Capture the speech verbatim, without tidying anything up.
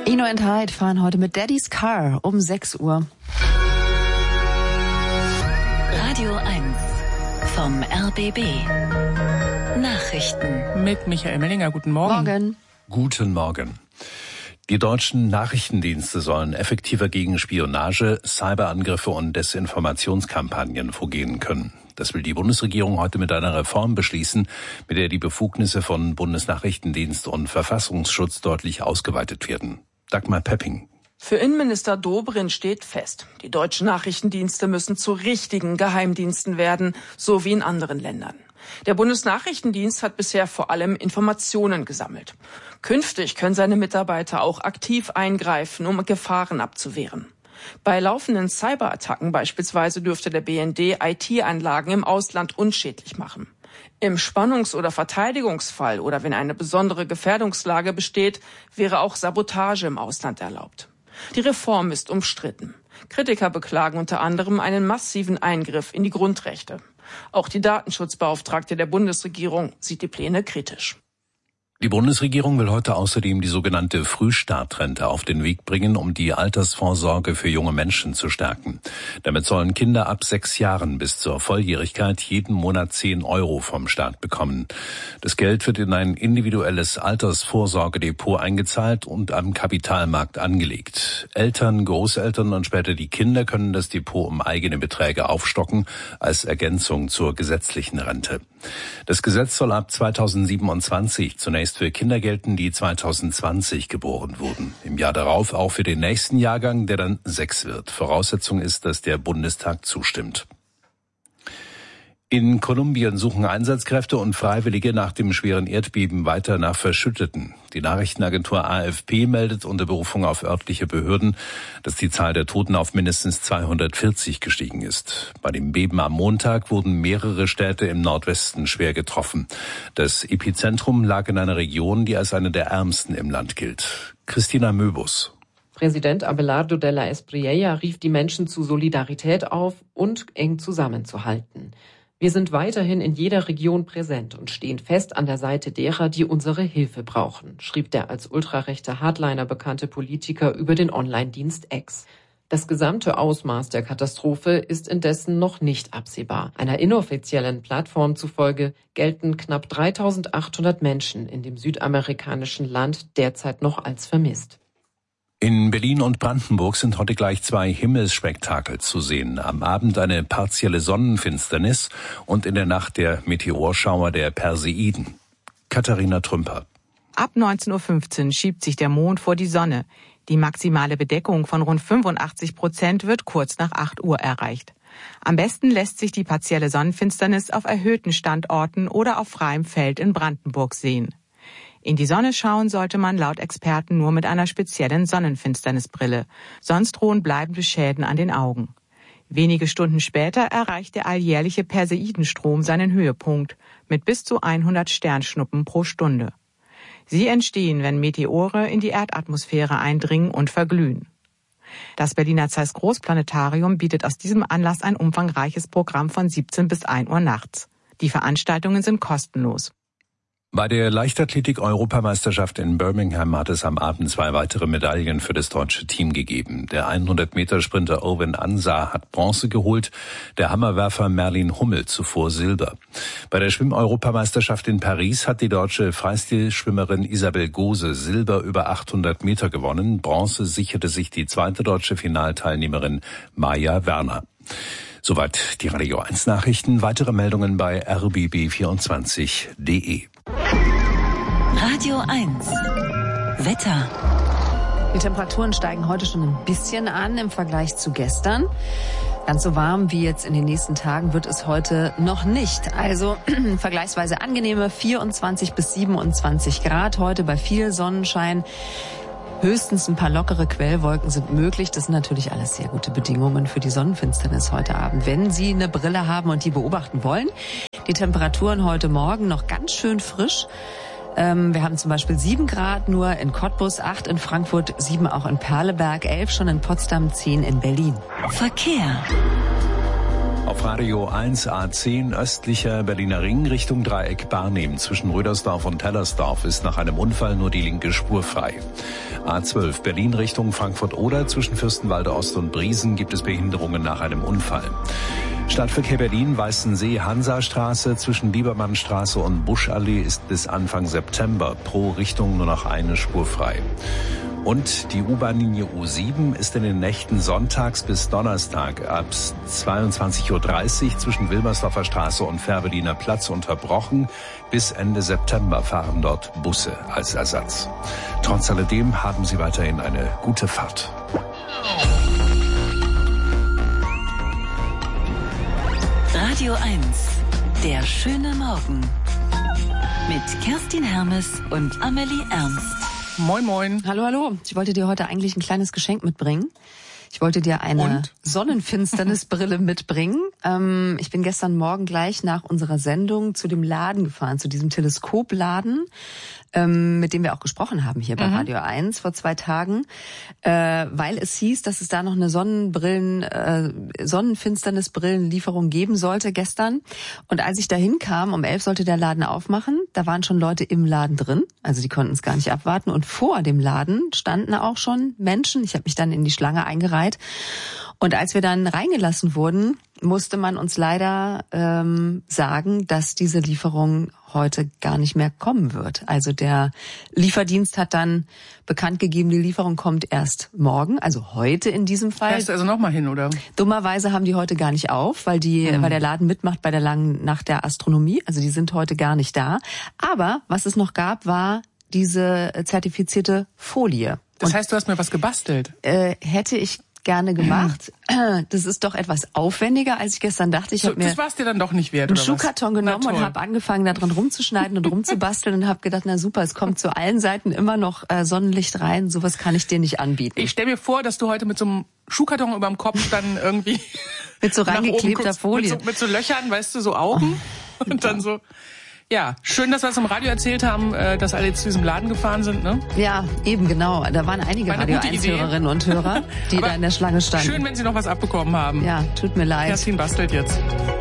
Eno und Hyde fahren heute mit Daddy's Car um sechs Uhr. Radio eins vom R B B. Nachrichten. Mit Michael Mellinger. Guten Morgen. Morgen. Guten Morgen. Die deutschen Nachrichtendienste sollen effektiver gegen Spionage, Cyberangriffe und Desinformationskampagnen vorgehen können. Das will die Bundesregierung heute mit einer Reform beschließen, mit der die Befugnisse von Bundesnachrichtendienst und Verfassungsschutz deutlich ausgeweitet werden. Dagmar Pepping. Für Innenminister Dobrindt steht fest, die deutschen Nachrichtendienste müssen zu richtigen Geheimdiensten werden, so wie in anderen Ländern. Der Bundesnachrichtendienst hat bisher vor allem Informationen gesammelt. Künftig können seine Mitarbeiter auch aktiv eingreifen, um Gefahren abzuwehren. Bei laufenden Cyberattacken beispielsweise dürfte der B N D I T-Anlagen im Ausland unschädlich machen. Im Spannungs- oder Verteidigungsfall oder wenn eine besondere Gefährdungslage besteht, wäre auch Sabotage im Ausland erlaubt. Die Reform ist umstritten. Kritiker beklagen unter anderem einen massiven Eingriff in die Grundrechte. Auch die Datenschutzbeauftragte der Bundesregierung sieht die Pläne kritisch. Die Bundesregierung will heute außerdem die sogenannte Frühstartrente auf den Weg bringen, um die Altersvorsorge für junge Menschen zu stärken. Damit sollen Kinder ab sechs Jahren bis zur Volljährigkeit jeden Monat zehn Euro vom Staat bekommen. Das Geld wird in ein individuelles Altersvorsorgedepot eingezahlt und am Kapitalmarkt angelegt. Eltern, Großeltern und später die Kinder können das Depot um eigene Beträge aufstocken als Ergänzung zur gesetzlichen Rente. Das Gesetz soll ab zweitausendsiebenundzwanzig zunächst für Kinder gelten, die zweitausendzwanzig geboren wurden. Im Jahr darauf auch für den nächsten Jahrgang, der dann sechs wird. Voraussetzung ist, dass der Bundestag zustimmt. In Kolumbien suchen Einsatzkräfte und Freiwillige nach dem schweren Erdbeben weiter nach Verschütteten. Die Nachrichtenagentur A F P meldet unter Berufung auf örtliche Behörden, dass die Zahl der Toten auf mindestens zweihundertvierzig gestiegen ist. Bei dem Beben am Montag wurden mehrere Städte im Nordwesten schwer getroffen. Das Epizentrum lag in einer Region, die als eine der ärmsten im Land gilt. Christina Möbus. Präsident Abelardo de la Espriella rief die Menschen zu Solidarität auf und eng zusammenzuhalten. Wir sind weiterhin in jeder Region präsent und stehen fest an der Seite derer, die unsere Hilfe brauchen, schrieb der als ultrarechter Hardliner bekannte Politiker über den Online-Dienst X. Das gesamte Ausmaß der Katastrophe ist indessen noch nicht absehbar. Einer inoffiziellen Plattform zufolge gelten knapp dreitausendachthundert Menschen in dem südamerikanischen Land derzeit noch als vermisst. In Berlin und Brandenburg sind heute gleich zwei Himmelsspektakel zu sehen. Am Abend eine partielle Sonnenfinsternis und in der Nacht der Meteorschauer der Perseiden. Katharina Trümper. Ab neunzehn Uhr fünfzehn schiebt sich der Mond vor die Sonne. Die maximale Bedeckung von rund fünfundachtzig Prozent wird kurz nach acht Uhr erreicht. Am besten lässt sich die partielle Sonnenfinsternis auf erhöhten Standorten oder auf freiem Feld in Brandenburg sehen. In die Sonne schauen sollte man laut Experten nur mit einer speziellen Sonnenfinsternisbrille. Sonst drohen bleibende Schäden an den Augen. Wenige Stunden später erreicht der alljährliche Perseidenstrom seinen Höhepunkt mit bis zu hundert Sternschnuppen pro Stunde. Sie entstehen, wenn Meteore in die Erdatmosphäre eindringen und verglühen. Das Berliner Zeiss Großplanetarium bietet aus diesem Anlass ein umfangreiches Programm von siebzehn bis ein Uhr nachts. Die Veranstaltungen sind kostenlos. Bei der Leichtathletik-Europameisterschaft in Birmingham hat es am Abend zwei weitere Medaillen für das deutsche Team gegeben. Der hundert-Meter-Sprinter Owen Ansah hat Bronze geholt, der Hammerwerfer Merlin Hummel zuvor Silber. Bei der Schwimm-Europameisterschaft in Paris hat die deutsche Freistilschwimmerin Isabel Gose Silber über achthundert Meter gewonnen. Bronze sicherte sich die zweite deutsche Finalteilnehmerin Maja Werner. Soweit die Radio eins Nachrichten. Weitere Meldungen bei r b b vierundzwanzig punkt d e. Radio eins. Wetter. Die Temperaturen steigen heute schon ein bisschen an im Vergleich zu gestern. Ganz so warm wie jetzt in den nächsten Tagen wird es heute noch nicht. Also vergleichsweise angenehme vierundzwanzig bis siebenundzwanzig Grad heute bei viel Sonnenschein. Höchstens ein paar lockere Quellwolken sind möglich. Das sind natürlich alles sehr gute Bedingungen für die Sonnenfinsternis heute Abend, wenn Sie eine Brille haben und die beobachten wollen. Die Temperaturen heute Morgen noch ganz schön frisch. Ähm, wir haben zum Beispiel sieben Grad nur in Cottbus, acht in Frankfurt, sieben auch in Perleberg, elf schon in Potsdam, zehn in Berlin. Verkehr. Auf Radio eins A zehn östlicher Berliner Ring Richtung Dreieck Barnim. Zwischen Rödersdorf und Hellersdorf ist nach einem Unfall nur die linke Spur frei. A zwölf Berlin Richtung Frankfurt-Oder. Zwischen Fürstenwalde Ost und Briesen gibt es Behinderungen nach einem Unfall. Stadtverkehr Berlin, Weißensee, Hansastraße. Zwischen Liebermannstraße und Buschallee ist bis Anfang September pro Richtung nur noch eine Spur frei. Und die U-Bahn-Linie U sieben ist in den Nächten sonntags bis Donnerstag ab zweiundzwanzig Uhr dreißig zwischen Wilmersdorfer Straße und Fährberliner Platz unterbrochen. Bis Ende September fahren dort Busse als Ersatz. Trotz alledem haben Sie weiterhin eine gute Fahrt. Radio eins, der schöne Morgen. Mit Kerstin Hermes und Amelie Ernst. Moin, moin. Hallo, hallo. Ich wollte dir heute eigentlich ein kleines Geschenk mitbringen. Ich wollte dir eine Und? Sonnenfinsternisbrille mitbringen. Ähm, ich bin gestern Morgen gleich nach unserer Sendung zu dem Laden gefahren, zu diesem Teleskopladen, ähm, mit dem wir auch gesprochen haben hier bei mhm. Radio eins vor zwei Tagen, äh, weil es hieß, dass es da noch eine Sonnenbrillen, äh, Sonnenfinsternisbrillenlieferung geben sollte gestern. Und als ich da hinkam, um elf sollte der Laden aufmachen, da waren schon Leute im Laden drin, also die konnten es gar nicht abwarten. Und vor dem Laden standen auch schon Menschen. Ich habe mich dann in die Schlange eingereiht. Und als wir dann reingelassen wurden, musste man uns leider ähm, sagen, dass diese Lieferung heute gar nicht mehr kommen wird. Also der Lieferdienst hat dann bekannt gegeben, die Lieferung kommt erst morgen, also heute in diesem Fall. Fährst du also nochmal hin, oder? Dummerweise haben die heute gar nicht auf, weil die, mhm. weil der Laden mitmacht bei der langen Nacht der Astronomie. Also die sind heute gar nicht da. Aber was es noch gab, war diese zertifizierte Folie. Das Und, heißt, du hast mir was gebastelt? Äh, hätte ich gerne gemacht. Das ist doch etwas aufwendiger, als ich gestern dachte. Ich so, habe mir das war's dir dann doch nicht wert, einen oder Schuhkarton was? genommen und habe angefangen, da dran rumzuschneiden und rumzubasteln und habe gedacht, na super, es kommt zu allen Seiten immer noch äh, Sonnenlicht rein. Sowas kann ich dir nicht anbieten. Ich stell mir vor, dass du heute mit so einem Schuhkarton über dem Kopf dann irgendwie mit so reingeklebter guckst, Folie. Mit so, mit so Löchern, weißt du, so Augen oh, und dann so... Ja, schön, dass wir es im Radio erzählt haben, dass alle jetzt zu diesem Laden gefahren sind, ne? Ja, eben genau. Da waren einige Radio eins Hörerinnen und Hörer, die da in der Schlange standen. Schön, wenn Sie noch was abbekommen haben. Ja, tut mir leid. Kerstin bastelt jetzt.